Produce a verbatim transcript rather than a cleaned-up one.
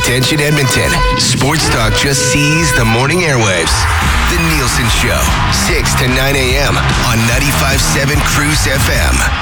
Attention Edmonton. Sports Talk just seized the morning airwaves. The Nielsen Show, six to nine a.m. on ninety-five point seven Cruise F M.